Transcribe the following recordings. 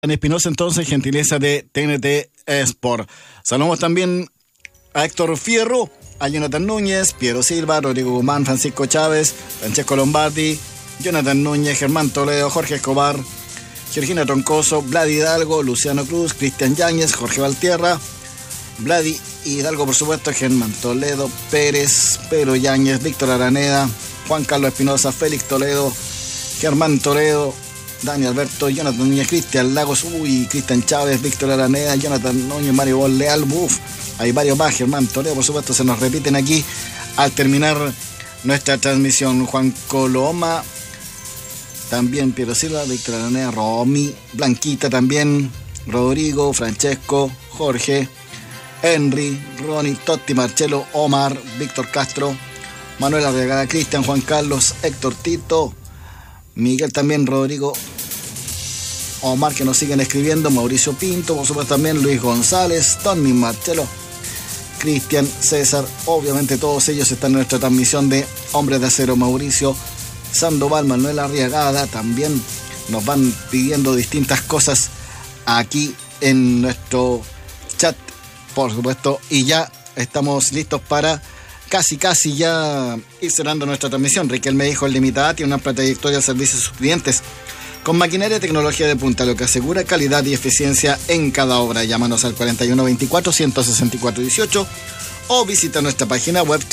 Espinosa, entonces, gentileza de TNT Sport. Saludamos también a Héctor Fierro, a Jonathan Núñez, Piero Silva, Rodrigo Guzmán, Francisco Chávez, Francesco Lombardi, Jonathan Núñez, Germán Toledo, Jorge Escobar, Georgina Troncoso, Vladi Hidalgo, Luciano Cruz, Cristian Yáñez, Jorge Valtierra, Vladi Hidalgo, por supuesto, Germán Toledo, Pérez, Pedro Yáñez, Víctor Araneda, Juan Carlos Espinosa, Félix Toledo, Germán Toledo, Dani Alberto, Jonathan Núñez, Cristian Lagos, Cristian Chávez, Víctor Araneda, Jonathan Núñez, Mario Bol Leal, hay varios más, Germán Toledo, por supuesto, se nos repiten aquí al terminar nuestra transmisión. Juan Coloma, también Piero Silva, Víctor Araneda, Romy, Blanquita también, Rodrigo, Francesco, Jorge, Henry, Ronnie, Totti, Marcelo, Omar, Víctor Castro, Manuel Arriagada, Cristian, Juan Carlos, Héctor Tito, Miguel también, Rodrigo, Omar, que nos siguen escribiendo, Mauricio Pinto, por supuesto también Luis González, Tony, Marcelo, Cristian, César, obviamente todos ellos están en nuestra transmisión de Hombres de Acero. Mauricio Sandoval, Manuel Arriagada, también nos van pidiendo distintas cosas aquí en nuestro chat, por supuesto, y ya estamos listos para casi ya ir cerrando nuestra transmisión. Riquelme dijo, el Limitada tiene una trayectoria de servicio a sus clientes con maquinaria y tecnología de punta, lo que asegura calidad y eficiencia en cada obra. Llámanos al 4124-164-18 o visita nuestra página web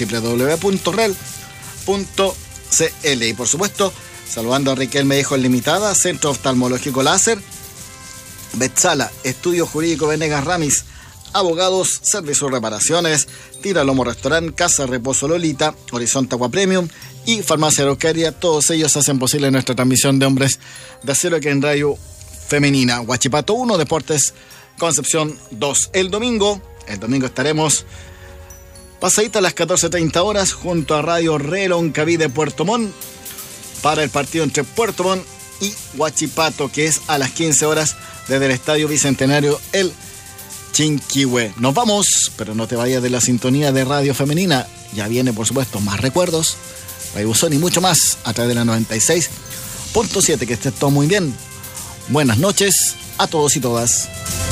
www.rel.cl. Y por supuesto, saludando a Riquelme dijo, el Limitada, Centro Oftalmológico Láser, Betzala, Estudio Jurídico Venegas Ramis, Abogados, Servicios Reparaciones, Tira Lomo Restaurant, Casa Reposo Lolita, Horizonte Agua Premium y Farmacia Araucaria. Todos ellos hacen posible nuestra transmisión de Hombres de Acero aquí en Radio Femenina. Huachipato 1, Deportes Concepción 2. El domingo estaremos pasadita a las 14:30 horas junto a Radio Reloncaví de Puerto Montt para el partido entre Puerto Montt y Huachipato, que es a las 15 horas desde el Estadio Bicentenario El Chinquihue. Nos vamos, pero no te vayas de la sintonía de Radio Femenina. Ya viene, por supuesto, más recuerdos, Raibuzón y mucho más a través de la 96.7. Que estés todo muy bien. Buenas noches a todos y todas.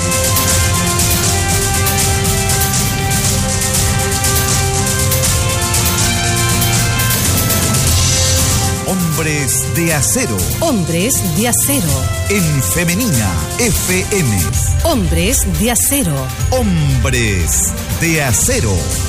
Hombres de Acero. Hombres de Acero. En Femenina FM. Hombres de Acero. Hombres de Acero.